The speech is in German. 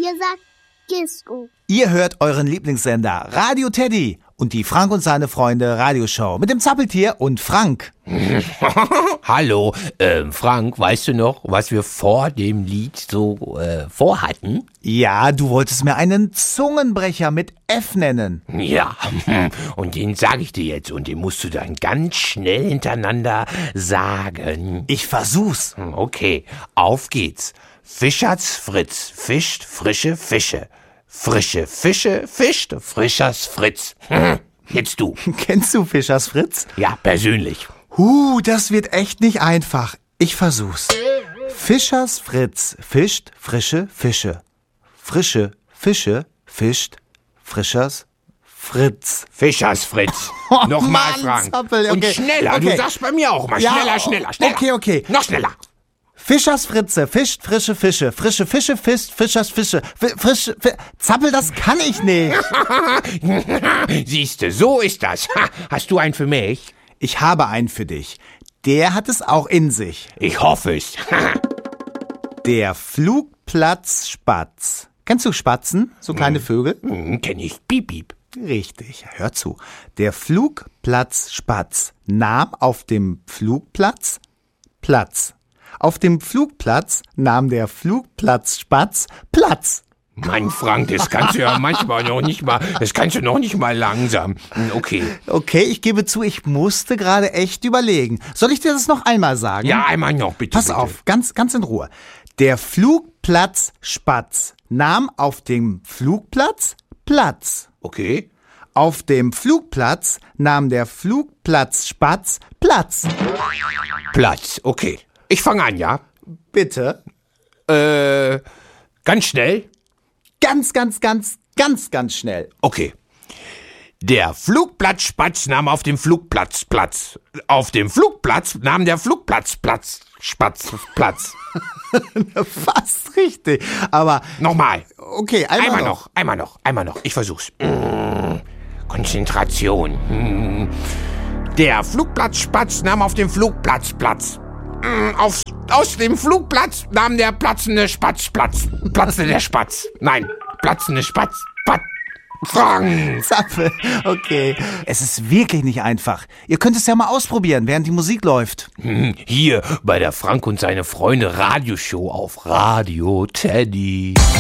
ihr sagt Disco. Ihr hört euren Lieblingssender Radio Teddy und die Frank und seine Freunde Radioshow mit dem Zappeltier und Frank. Hallo, Frank, weißt du noch, was wir vor dem Lied so vorhatten? Ja, du wolltest mir einen Zungenbrecher mit F nennen. Ja, und den sage ich dir jetzt und den musst du dann ganz schnell hintereinander sagen. Ich versuch's. Okay, auf geht's. Fischers Fritz fischt frische Fische. Frische Fische fischt Fischers Fritz. Jetzt du. Kennst du Fischers Fritz? Ja, persönlich. Das wird echt nicht einfach. Ich versuch's. Fischers Fritz fischt frische Fische. Frische Fische fischt Fischers Fritz. Fischers Fritz. Nochmal, Mann, Frank. Zappel, okay. Und schneller, Okay. du sagst bei mir auch mal. Ja, Schneller. Okay. Noch schneller. Fischers Fritze fischt frische Fische. Frische Fische fischt Fischers Fische. Zappel, das kann ich nicht. Siehste, so ist das. Hast du einen für mich? Ich habe einen für dich. Der hat es auch in sich. Ich hoffe es. Der Flugplatzspatz. Kennst du Spatzen? So kleine Vögel? Kenn ich. Piep, piep. Richtig, hör zu. Der Flugplatzspatz nahm auf dem Flugplatz Platz. Auf dem Flugplatz nahm der Flugplatzspatz Platz. Mann, Frank, das kannst du ja manchmal noch nicht mal, das kannst du noch nicht mal langsam. Okay. Okay, ich gebe zu, ich musste gerade echt überlegen. Soll ich dir das noch einmal sagen? Ja, einmal noch, bitte. Pass bitte. auf, ganz in Ruhe. Der Flugplatzspatz nahm auf dem Flugplatz Platz. Okay. Auf dem Flugplatz nahm der Flugplatzspatz Platz. Platz, okay. Ich fange an, ja? Bitte. Ganz schnell? Ganz schnell. Okay. Der Flugplatzspatz nahm auf dem Flugplatz Platz. Auf dem Flugplatz nahm der Flugplatz Platz. Fast richtig. Aber, Nochmal. okay, einmal noch. Einmal noch. Ich versuch's. Konzentration. Der Flugplatzspatz nahm auf dem Flugplatz Platz. Aus dem Flugplatz nahm der platzende Spatz Platz. Platzende der Spatz. Nein, platzende Spatz. Frank! Zappel, okay. Es ist wirklich nicht einfach. Ihr könnt es ja mal ausprobieren, während die Musik läuft. Hier bei der Frank und seine Freunde Radioshow auf Radio Teddy.